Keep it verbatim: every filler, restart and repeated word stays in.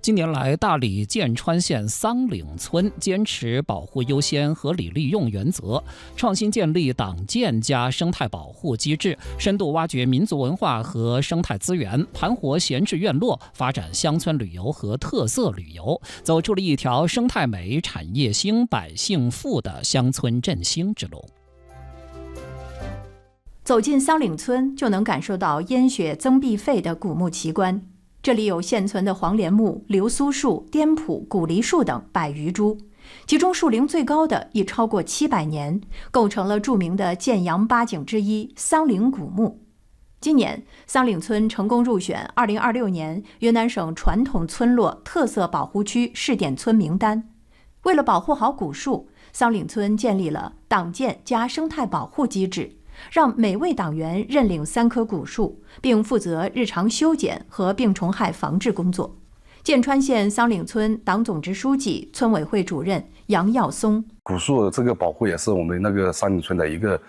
近年来，大理剑川县桑岭村坚持保护优先、合理利用原则，创新建立党建加生态保护机制，深度挖掘民族文化和生态资源，盘活闲置院落，发展乡村旅游和特色旅游，走出了一条生态美、产业兴、百姓富的乡村振兴之路。 走进桑岭村，就能感受到烟雪增碧沸的古木奇观。这里有现存的黄连木、流苏树、滇朴、古梨树等百余株，其中树龄最高的已超过七百年，构成了著名的建阳八景之一桑岭古木。今年，桑岭村成功入选二零二六年云南省传统村落特色保护区试点村名单。为了保护好古树，桑岭村建立了党建加生态保护机制，让每位党员认领三棵古树，并负责日常修剪和病虫害防治工作。剑川县桑岭村党总支书记、村委会主任杨耀松： 古树这个保护也是我们那个桑岭村的一个